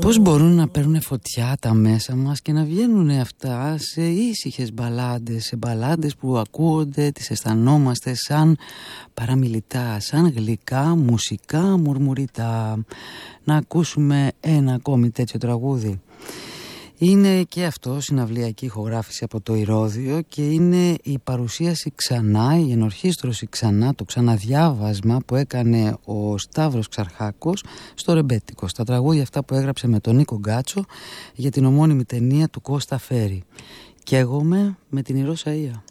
Πώς μπορούν να παίρνουν φωτιά τα μέσα μας και να βγαίνουν αυτά σε ήσυχες μπαλάντες, σε μπαλάντες που ακούγονται, τις αισθανόμαστε σαν παραμιλητά, σαν γλυκά, μουσικά, μουρμουριτά. Να ακούσουμε ένα ακόμη τέτοιο τραγούδι. Είναι και αυτό συναυλιακή ηχογράφηση από το Ηρώδειο και είναι η παρουσίαση ξανά, η ενορχήστρωση ξανά, το ξαναδιάβασμα που έκανε ο Σταύρος Ξαρχάκος στο Ρεμπέτικο, στα τραγούδια αυτά που έγραψε με τον Νίκο Γκάτσο για την ομώνυμη ταινία του Κώστα Φέρη. Καίγομαι με την Ηρώ Σαΐα.